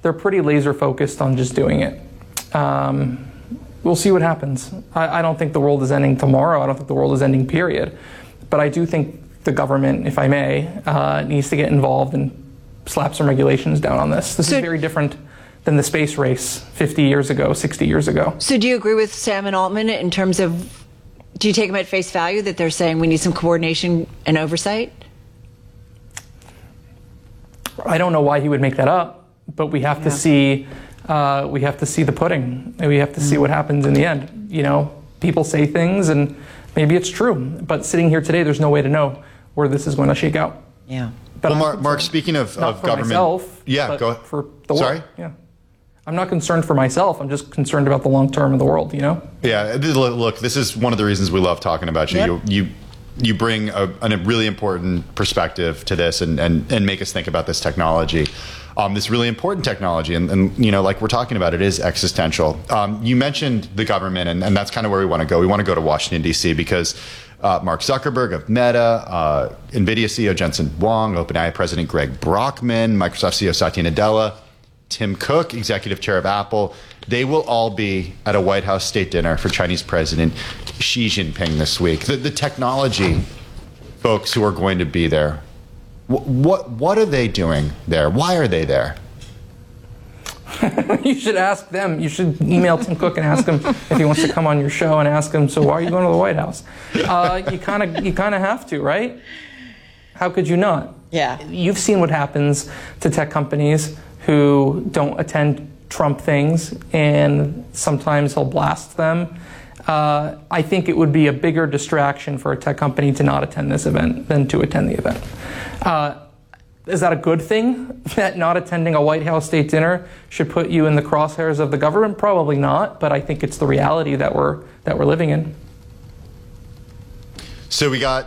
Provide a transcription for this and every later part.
they're pretty laser focused on just doing it. We'll see what happens. I don't think the world is ending tomorrow. I don't think the world is ending, period. But I do think the government, if I may, needs to get involved and slap some regulations down on this. This is very different than the space race 50 years ago, 60 years ago. So do you agree with Sam and Altman in terms of, do you take them at face value that they're saying we need some coordination and oversight? I don't know why he would make that up, but we have to see the pudding, and we have to see what happens in the end. You know, people say things and maybe it's true, but sitting here today, there's no way to know where this is going to shake out. Yeah. But well, Mark, speaking of government, myself, go for the world. Sorry? Yeah. I'm not concerned for myself. I'm just concerned about the long term of the world, you know? Yeah, look, this is one of the reasons we love talking about you. Yep. You bring a really important perspective to this and make us think about this technology. This really important technology, and you know, like we're talking about, it is existential. You mentioned the government, and that's kind of where we want to go. We want to go to Washington, D.C., because Mark Zuckerberg of Meta, NVIDIA CEO Jensen Huang, OpenAI President Greg Brockman, Microsoft CEO Satya Nadella, Tim Cook, Executive Chair of Apple, they will all be at a White House state dinner for Chinese President Xi Jinping this week. The technology folks who are going to be there, what are they doing there? Why are they there? You should ask them. You should email Tim Cook and ask him if he wants to come on your show, and ask him, so why are you going to the White House? You kind of have to, right? How could you not? Yeah. You've seen what happens to tech companies who don't attend Trump things, and sometimes he'll blast them. I think it would be a bigger distraction for a tech company to not attend this event than to attend the event. Is that a good thing, that not attending a White House state dinner should put you in the crosshairs of the government? Probably not, but I think it's the reality that we're living in. So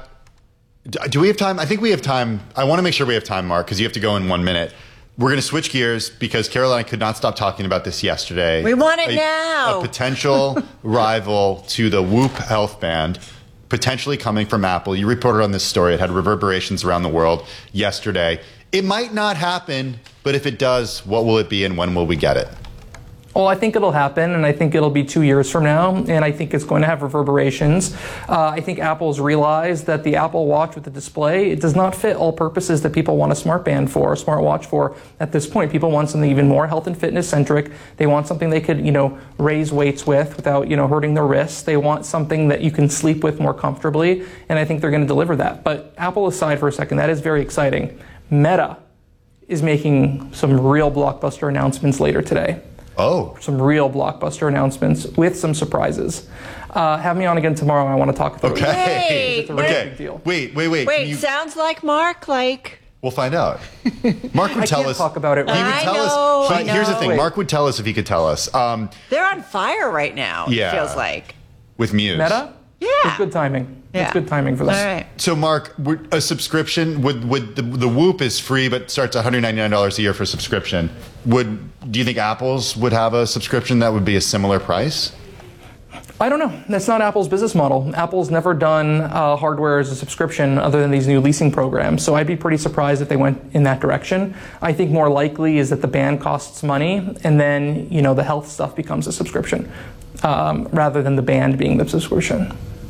do we have time? I think we have time. I want to make sure we have time, Mark, because you have to go in 1 minute. We're going to switch gears because Caroline could not stop talking about this yesterday. We want it now. A potential rival to the Whoop health band, potentially coming from Apple. You reported on this story. It had reverberations around the world yesterday. It might not happen, but if it does, what will it be and when will we get it? Well, I think it'll happen, and I think it'll be 2 years from now, and I think it's going to have reverberations. I think Apple's realized that the Apple Watch with the display, it does not fit all purposes that people want a smartwatch for at this point. People want something even more health and fitness centric. They want something they could, raise weights with without, hurting their wrists. They want something that you can sleep with more comfortably, and I think they're going to deliver that. But Apple aside for a second, that is very exciting. Meta is making some real blockbuster announcements later today. Oh. Some real blockbuster announcements with some surprises. Have me on again tomorrow. I want to talk about it. Okay. It's a really big deal. Wait. Sounds like Mark, We'll find out. Mark would tell us. I can't talk about it. He would tell us. I know. Here's the thing. Mark would tell us if he could tell us. They're on fire right now, Yeah. it feels like. With Muse. Meta? Yeah. It's good timing. Yeah. It's good timing for this. All right. So, Mark, a subscription would the Whoop is free, but starts $199 a year for subscription. Do you think Apple's would have a subscription that would be a similar price? I don't know. That's not Apple's business model. Apple's never done hardware as a subscription other than these new leasing programs. So I'd be pretty surprised if they went in that direction. I think more likely is that the band costs money, and then the health stuff becomes a subscription rather than the band being the subscription.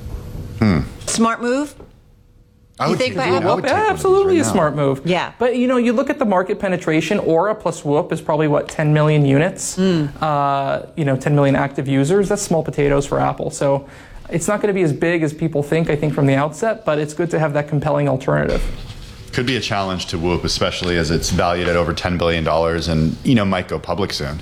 Smart move? You think by Apple? Absolutely a smart move. Yeah. But you look at the market penetration. Aura plus Whoop is probably 10 million units. 10 million active users. That's small potatoes for Apple. So it's not going to be as big as people think. I think from the outset, but it's good to have that compelling alternative. Could be a challenge to Whoop, especially as it's valued at over $10 billion and might go public soon.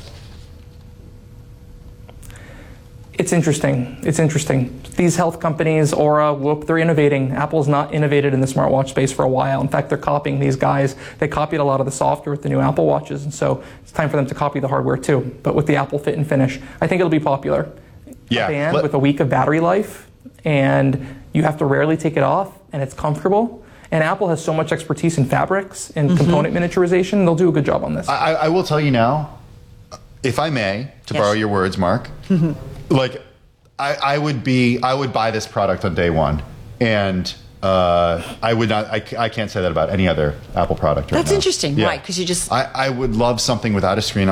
It's interesting. These health companies, Aura, Whoop, they're innovating. Apple's not innovated in the smartwatch space for a while. In fact, they're copying these guys. They copied a lot of the software with the new Apple Watches, and so it's time for them to copy the hardware too, but with the Apple Fit and Finish. I think it'll be popular. Yeah. A band with a week of battery life, and you have to rarely take it off, and it's comfortable. And Apple has so much expertise in fabrics and component miniaturization. They'll do a good job on this. I will tell you now, if I may, to borrow your words, Mark, I would buy this product on day one, and I would not. I can't say that about any other Apple product right now. That's interesting. Yeah. Why? Because you just. I would love something without a screen